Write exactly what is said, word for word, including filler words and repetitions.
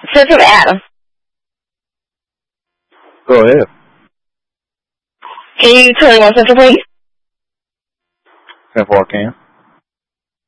Central Adam. Go ahead. Can you twenty-one Central, please? ten four, I can.